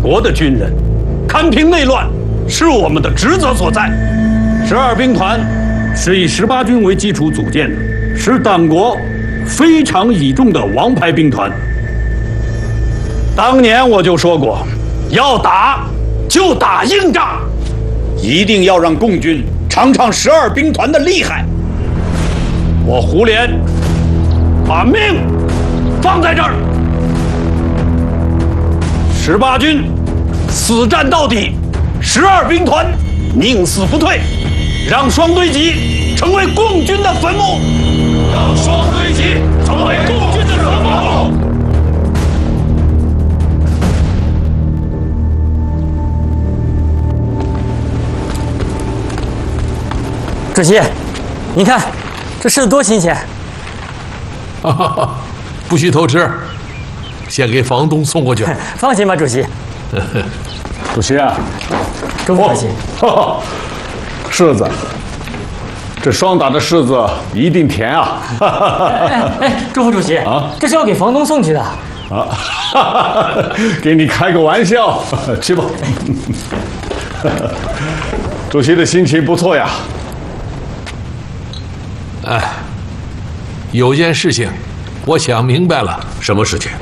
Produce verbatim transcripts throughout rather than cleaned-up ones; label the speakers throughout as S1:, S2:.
S1: 国的军人，看平内乱是我们的职责所在。十二兵团是以十八军为基础组建的，是党国非常倚重的王牌兵团。当年我就说过，要打就打硬仗，一定要让共军尝尝十二兵团的厉害。我胡琏把命放在这儿，十八军死战到底，十二兵团宁死不退，让双堆集成为共军的坟墓，让双堆集成为共军的坟墓。
S2: 主席，你看这柿子多新鲜！
S3: 哈哈哈，不许偷吃，先给房东送过去。
S2: 放心吧，主席。
S1: 主席啊，
S2: 周副主席，
S1: 哦，柿子，这双打的柿子一定甜啊！
S2: 哎哎，周副主席啊，这是要给房东送去的。
S1: 啊，给你开个玩笑，吃吧。主席的心情不错呀。
S3: 哎，有件事情，我想明白了。
S1: 什么事情？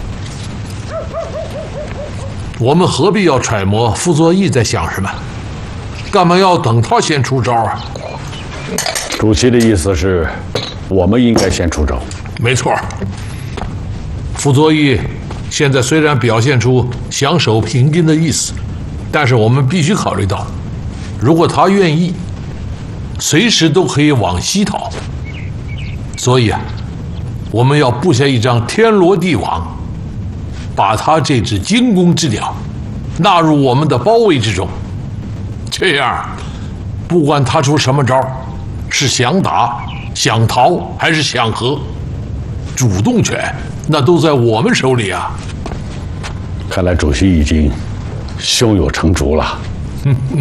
S3: 我们何必要揣摩傅作义在想什么？干嘛要等他先出招啊？
S1: 主席的意思是，我们应该先出招。
S3: 没错。傅作义现在虽然表现出想守平津的意思，但是我们必须考虑到，如果他愿意，随时都可以往西逃。所以啊，我们要布下一张天罗地网，把他这只惊弓之鸟纳入我们的包围之中。这样，不管他出什么招，是想打、想逃还是想和，主动权那都在我们手里啊。
S1: 看来主席已经胸有成竹了。